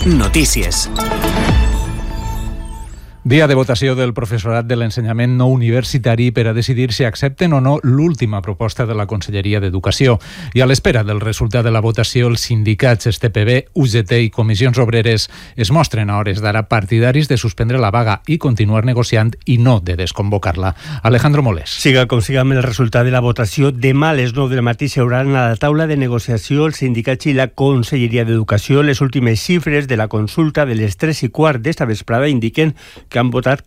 Notícies. Dia de votació del professorat de l'ensenyament no universitari per a decidir si accepten o no l'última proposta de la Conselleria d'Educació. I a l'espera del resultat de la votació, els sindicats STPB, UGT i Comissions Obreres es mostren a hores d'ara partidaris de suspendre la vaga i continuar negociant i no de desconvocar-la. Alejandro Molés. Siga com siga amb el resultat de la votació, demà a les 9 del matí s'hauran a la taula de negociació els sindicats i la Conselleria d'Educació. Les últimes xifres de la consulta de les 3:15 d'esta vesprada indiquen que han votat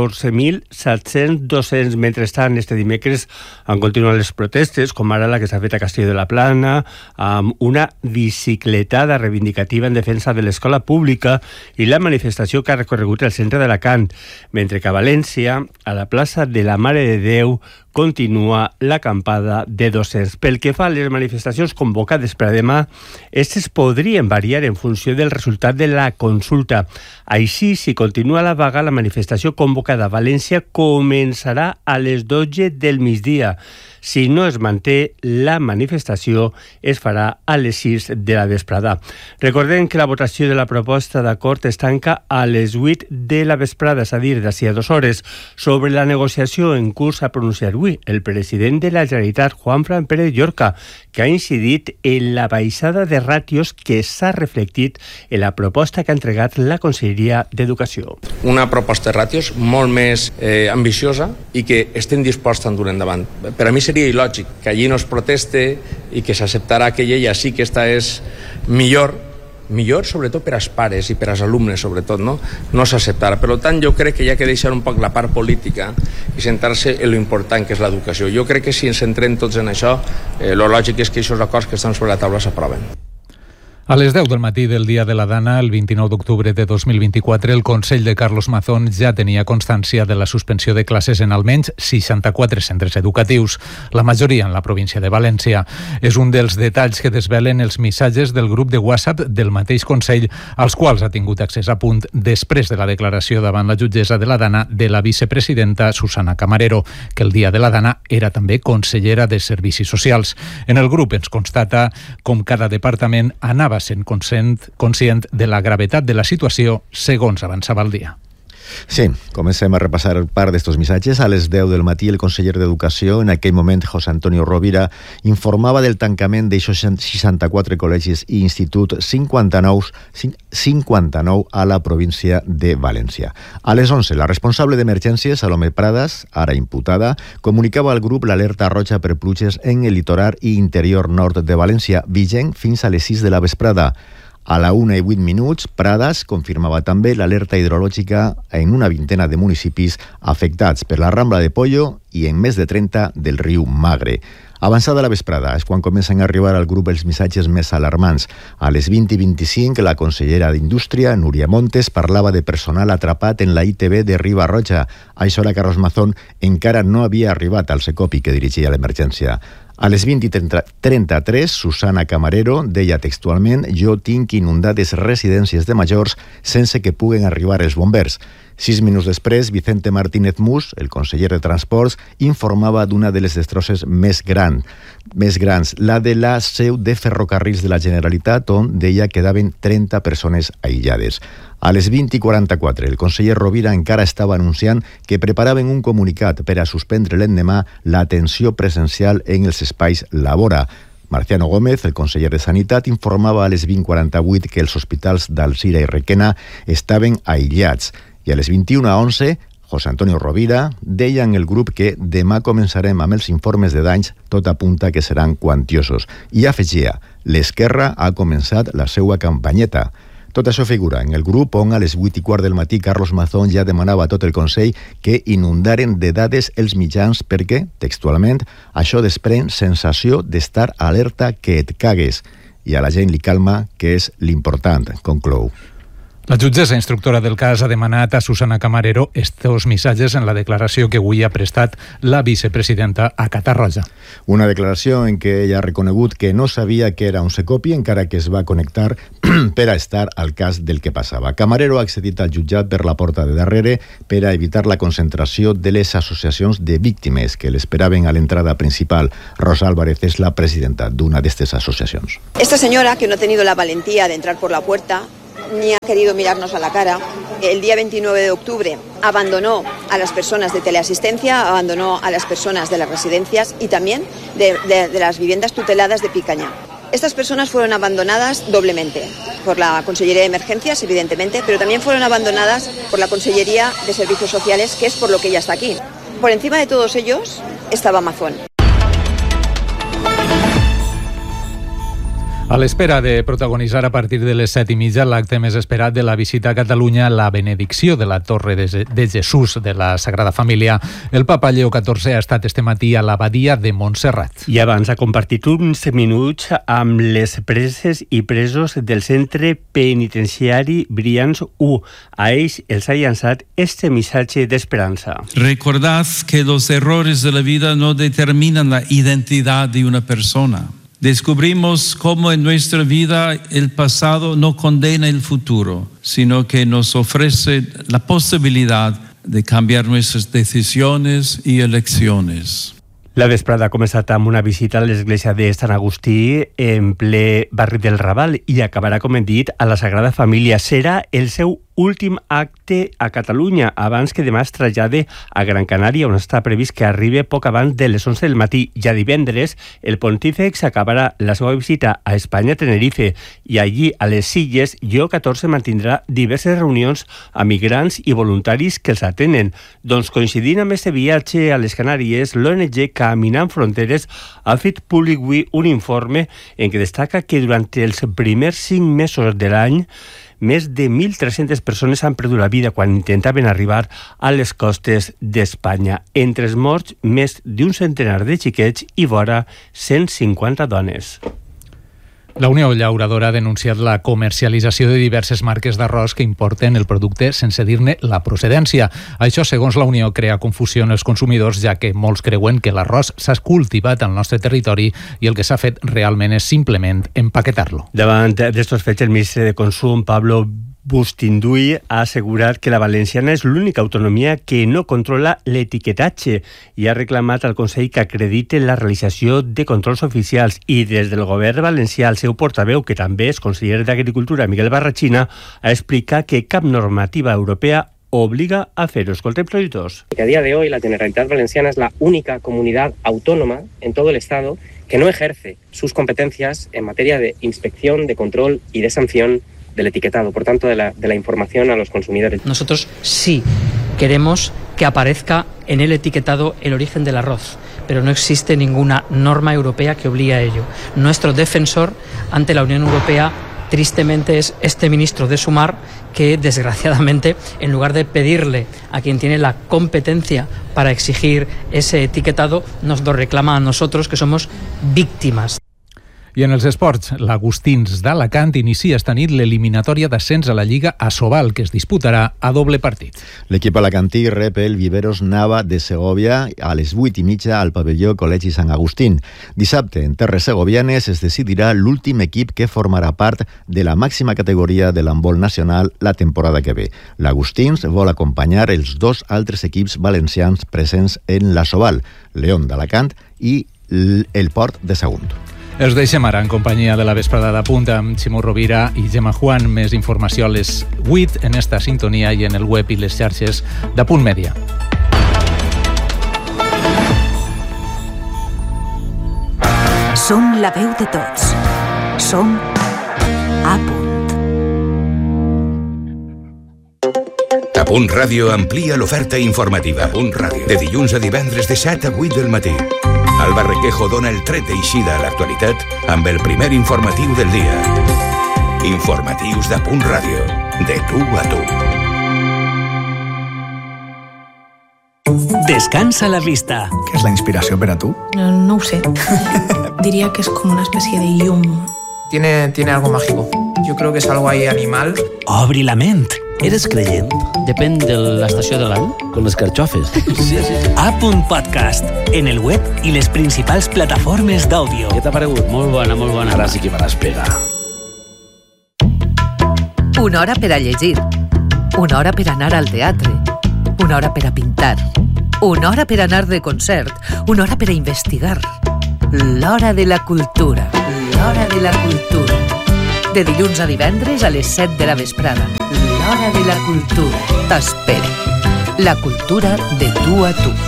14.700 docents. Mentrestant, este dimecres han continuat les protestes, com ara la que s'ha fet a Castelló de la Plana, amb una bicicletada reivindicativa en defensa de l'escola pública i la manifestació que ha recorregut el centre d'Alacant, mentre que a València, a la plaça de la Mare de Déu, continua l'acampada de docents. Pel que fa a les manifestacions convocades per a demà, aquestes podrien variar en funció del resultat de la consulta. Així, si continua la vaga, la manifestació convocada a València començarà a les 12 del migdia. Si no es manté, la manifestació es farà a les 6 de la vesprada. Recordem que la votació de la proposta d'acord es tanca a les 8 de la vesprada, és a dir, d'ací a 2 hores. Sobre la negociació en curs ha pronunciat avui el president de la Generalitat, Juanfran Pérez Llorca, que ha incidit en la baixada de ràtios que s'ha reflectit en la proposta que ha entregat la Conselleria d'Educació. Una proposta de ràtios molt més ambiciosa i que estem disposats a dur endavant. Per a mi seria il·lògic que allí no es proteste i que s'acceptarà que ella sí que esta és millor sobretot per als pares i per als alumnes, sobretot, no s'acceptarà. Per tant, jo crec que hi ha que deixar un poc la part política i centrar-se en lo important que és l'educació. Jo crec que si ens centrem tots en això, lo lògic és que aquests acords que estan sobre la taula s'aproven. A les 10 del matí del dia de la Dana, el 29 d'octubre de 2024, el Consell de Carlos Mazón ja tenia constància de la suspensió de classes en almenys 64 centres educatius, la majoria en la província de València. És un dels detalls que desvelen els missatges del grup de WhatsApp del mateix Consell, als quals ha tingut accés a punt després de la declaració davant la jutgessa de la Dana de la vicepresidenta Susana Camarero, que el dia de la Dana era també consellera de Servicis Socials. En el grup ens constata com cada departament anava sent conscient de la gravetat de la situació segons avançava el dia. Sí, comencem a repassar part d'estos missatges. A les 10 del matí, el conseller d'Educació, en aquell moment José Antonio Rovira, informava del tancament de 64 col·legis i instituts, 59 a la província de València. A les 11, la responsable d'emergències, Salomé Pradas, ara imputada, comunicava al grup l'alerta roja per pluges en el litoral i interior nord de València, vigent fins a les 6 de la vesprada. A la 1:08, Pradas confirmava també l'alerta hidrològica en una vintena de municipis afectats per la Rambla de Pollo i en més de 30 del riu Magre. Avançada la vesprada és quan comencen a arribar al grup els missatges més alarmants. A les 20:25, la consellera d'Indústria, Núria Montes, parlava de personal atrapat en la ITV de Riba-roja. A això la Carlos Mazón encara no havia arribat al Secopi que dirigia l'emergència. A les 20:33, Susana Camarero deia textualment: «Jo tinc inundades residències de majors sense que puguen arribar els bombers». 6 minuts després, Vicente Martínez Mus, el conseller de Transports, informava d'una de les destrosses més grans, la de la seu de Ferrocarrils de la Generalitat, on deia que quedaven 30 persones aïllades. A les 20:44, el conseller Rovira encara estava anunciant que preparaven un comunicat per a suspendre l'endemà l'atenció presencial en els espais Labora. Marciano Gómez, el conseller de Sanitat, informava a les 20:48 que els hospitals d'Alzira i Requena estaven aïllats. I a les 21:11, José Antonio Rovira deia en el grup que demà començarem amb els informes de danys, tot apunta que seran quantiosos. I afegia: l'esquerra ha començat la seva campanyeta. Tot això figura en el grup on a les 8:15 del matí Carlos Mazón ja demanava a tot el Consell que inundaren de dades els mitjans perquè, textualment, això desprèn sensació d'estar alerta que et cagues. I a la gent li calma, que és l'important, conclou. La jutgessa instructora del cas ha demanat a Susana Camarero estos missatges en la declaració que avui ha prestat la vicepresidenta a Catarroja. Una declaració en què ella ha reconegut que no sabia que era un Secopi, encara que es va connectar per a estar al cas del que passava. Camarero ha accedit al jutjat per la porta de darrere per a evitar la concentració de les associacions de víctimes que l'esperaven a l'entrada principal. Rosa Álvarez és la presidenta d'una d'estes associacions. Esta señora, que no ha tenido la valentía de entrar por la puerta, ni ha querido mirarnos a la cara. El día 29 de octubre abandonó a las personas de teleasistencia, abandonó a las personas de las residencias y también de las viviendas tuteladas de Picaña. Estas personas fueron abandonadas doblemente, por la Consellería de Emergencias, evidentemente, pero también fueron abandonadas por la Consellería de Servicios Sociales, que es por lo que ella está aquí. Por encima de todos ellos estaba Amazon. A l'espera de protagonitzar a partir de les 7:30 l'acte més esperat de la visita a Catalunya, la benedicció de la Torre de Jesús de la Sagrada Família, el papa Lleó XIV ha estat este matí a l'abadia de Montserrat. I abans ha compartit uns minuts amb les preses i presos del centre penitenciari Brians 1. A ells els ha llançat este missatge d'esperança. Recordad que los errores de la vida no determinan la identidad de una persona. Descubrimos cómo en nuestra vida el pasado no condena el futuro, sino que nos ofrece la posibilidad de cambiar nuestras decisiones y elecciones. La vesprada ha començat amb una visita a l'església de Sant Agustí en ple barri del Raval i acabarà, com hem dit, a la Sagrada Família. Serà el seu últim acte a Catalunya, abans que demà es trasllade a Gran Canària, on està previst que arribi poc abans de les 11 del matí. Ja divendres, el pontífex acabarà la seva visita a Espanya, a Tenerife, i allí, a les Illes, Lleó XIV mantindrà diverses reunions amb migrants i voluntaris que els atenen. Doncs coincidint amb aquest viatge a les Canàries, l'ONG Caminant Fronteres ha fet públic avui un informe en què destaca que durant els primers 5 mesos de l'any més de 1.300 persones han perdut la vida quan intentaven arribar a les costes d'Espanya. Entre els morts, més d'un centenar de xiquets i vora 150 dones. La Unió Llauradora ha denunciat la comercialització de diverses marques d'arròs que importen el producte sense dir-ne la procedència. Això, segons la Unió, crea confusió en els consumidors, ja que molts creuen que l'arròs s'ha cultivat al nostre territori i el que s'ha fet realment és simplement empaquetar-lo. Davant d'estos fets, el ministre de Consum, Pablo Bustinduy, ha assegurat que la valenciana és l'única autonomia que no controla l'etiquetatge i ha reclamat al Consell que acredite la realització de controls oficials. I des del govern valencià, el seu portaveu, que també és conseller d'Agricultura, Miguel Barrachina, ha explicat que cap normativa europea obliga a fer-ho. Escoltem, productors. Que a día de hoy la Generalitat Valenciana es la única comunidad autónoma en todo el Estado que no ejerce sus competencias en materia de inspección, de control y de sanción del etiquetado, por tanto, de la información a los consumidores. Nosotros sí queremos que aparezca en el etiquetado el origen del arroz, pero no existe ninguna norma europea que obligue a ello. Nuestro defensor ante la Unión Europea, tristemente, es este ministro de Sumar, que desgraciadamente, en lugar de pedirle a quien tiene la competencia para exigir ese etiquetado, nos lo reclama a nosotros, que somos víctimas. I en els esports, l'Agustins d'Alacant inicia esta nit l'eliminatòria d'ascens a la Lliga Asobal, que es disputarà a doble partit. L'equip alacantí rep el Viveros Nava de Segovia a les 8:30 al pavelló Col·legi Sant Agustín. Dissabte, en terres segovianes, es decidirà l'últim equip que formarà part de la màxima categoria de l'handbol nacional la temporada que ve. L'Agustins vol acompanyar els 2 altres equips valencians presents en l'Asobal, León d'Alacant i el Port de Sagunt. Els deixem ara en companyia de la vesprada de Punt amb Ximo Rovira i Gemma Juan. Més informació a les 8 en esta sintonia i en el web i les xarxes de Punt Mèdia. Som la veu de tots. Som a Punt. A Punt Ràdio amplia l'oferta informativa. A Punt Ràdio. De dilluns a divendres de 7 a 8 del matí. Alba Requejo dona el tret d'eixida a l'actualitat amb el primer informatiu del dia. Informatius de Punt Ràdio. De tu a tu. Descansa la vista. ¿Qué es la inspiració per a tu? No ho sé. Diría que es como una especie de llum. Tiene algo mágico. Yo creo que es algo ahí animal. Obri la ment. Eres creient? Depèn de l'estació de l'any. Con les carxofes. Sí. A Punt Podcast, en el web i les principals plataformes d'àudio. Què t'ha paregut? Molt bona. Ara sí que me l'espera. Una hora per a llegir. Una hora per anar al teatre. Una hora per a pintar. Una hora per anar de concert. Una hora per a investigar. L'hora de la cultura. L'hora de la cultura. De dilluns a divendres a les 7 de la vesprada. L'Hora de la Cultura. T'espera. La cultura de tu a tu.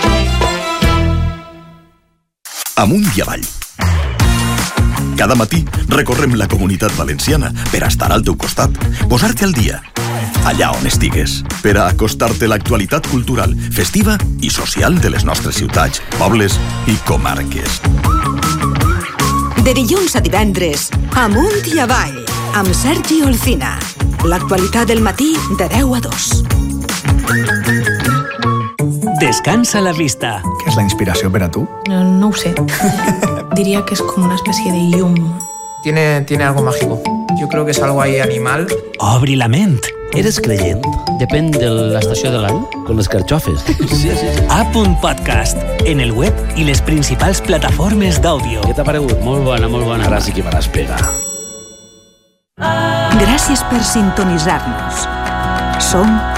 Amunt i avall. Cada matí recorrem la Comunitat Valenciana per estar al teu costat, posar-te al dia, allà on estigues, per a acostar-te l'actualitat cultural, festiva i social de les nostres ciutats, pobles i comarques. De dilluns a divendres, Amunt i avall, amb Sergi Olcina. L'actualitat del matí de 10 a 2. Descansa la vista. ¿Qué es la inspiración para tú? No ho sé. Diría que es como una especie de yum. Tiene algo mágico. Yo creo que es algo ahí animal. Obri la ment. ¿Eres creyent? Depèn de l'estació de l'any. Con les carxofes. Sí. A.podcast, en el web i les principals plataformes d'àudio. Què t'ha paregut? Molt bona. Ara sí que me l'espera. Gràcies per sintonitzar-nos. Som